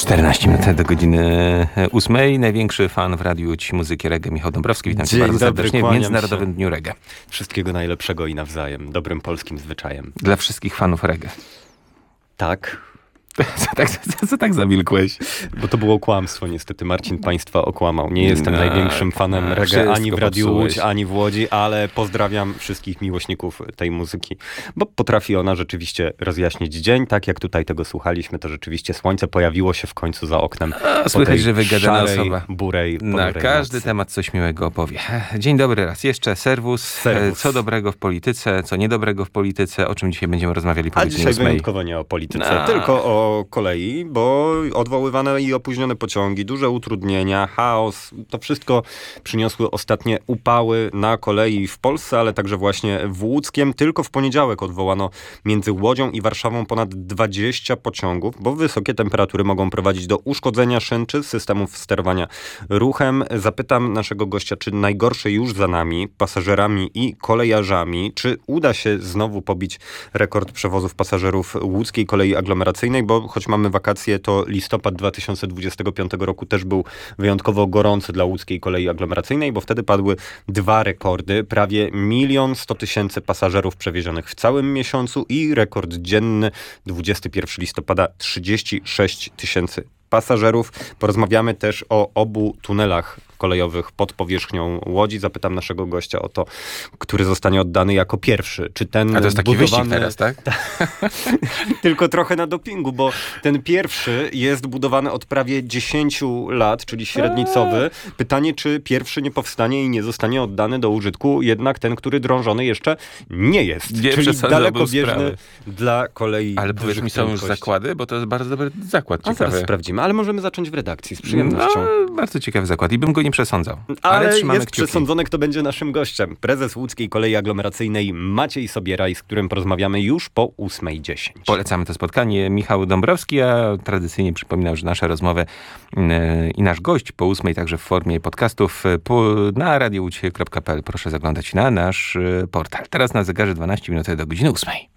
14 minut do godziny 8. Największy fan w Radiu Łódź muzyki reggae, Michał Dąbrowski. Witam cię bardzo serdecznie w Międzynarodowym Dniu Reggae. Wszystkiego najlepszego i nawzajem. Dobrym polskim zwyczajem. Dla wszystkich fanów reggae. Tak. Co tak zamilkłeś? Bo to było kłamstwo, niestety. Marcin państwa okłamał. Nie jestem największym fanem reggae ani w Radiu Łódź, ani w Łodzi, ale pozdrawiam wszystkich miłośników tej muzyki, bo potrafi ona rzeczywiście rozjaśnić dzień. Tak jak tutaj tego słuchaliśmy, to rzeczywiście słońce pojawiło się w końcu za oknem. Słychać, że wygadana szarej, osoba burej, na każdy temat coś miłego opowie. Dzień dobry raz. Jeszcze serwus. Co dobrego w polityce, co niedobrego w polityce, o czym dzisiaj będziemy rozmawiali po godzinie 8. dzisiaj wyjątkowo nie o polityce, tylko o kolei, bo odwoływane i opóźnione pociągi, duże utrudnienia, chaos, to wszystko przyniosły ostatnie upały na kolei w Polsce, ale także właśnie w Łódzkiem. Tylko w poniedziałek odwołano między Łodzią i Warszawą ponad 20 pociągów, bo wysokie temperatury mogą prowadzić do uszkodzenia szyn czy systemów sterowania ruchem. Zapytam naszego gościa, czy najgorsze już za nami, pasażerami i kolejarzami, czy uda się znowu pobić rekord przewozów pasażerów łódzkiej kolei aglomeracyjnej, bo choć mamy wakacje, to listopad 2025 roku też był wyjątkowo gorący dla łódzkiej kolei aglomeracyjnej, bo wtedy padły dwa rekordy. Prawie 1 100 000 pasażerów przewiezionych w całym miesiącu i rekord dzienny 21 listopada 36 000 pasażerów. Porozmawiamy też o obu tunelach kolejowych pod powierzchnią Łodzi. Zapytam naszego gościa o to, który zostanie oddany jako pierwszy. Czy ten A to jest taki wyścig teraz, tak? Tylko trochę na dopingu, bo ten pierwszy jest budowany od prawie 10 lat, czyli średnicowy. Pytanie, czy pierwszy nie powstanie i nie zostanie oddany do użytku, jednak ten, który drążony jeszcze nie jest. Czyli dalekobieżny dla kolei. Ale powiedz mi, są już zakłady, bo to jest bardzo dobry zakład. A zaraz sprawdzimy, ale możemy zacząć w redakcji z przyjemnością. Bardzo ciekawy zakład i bym go nie przesądzał. Ale trzymamy jest kciuki. Przesądzony, kto będzie naszym gościem. Prezes Łódzkiej Kolei Aglomeracyjnej Maciej Sobieraj, z którym porozmawiamy już po 8:10. Polecamy to spotkanie. Michał Dąbrowski, a tradycyjnie przypominam, że nasze rozmowy i nasz gość po 8 także w formie podcastów na radiołódź.pl. Proszę zaglądać na nasz portal. Teraz na zegarze 12 minut do godziny 8.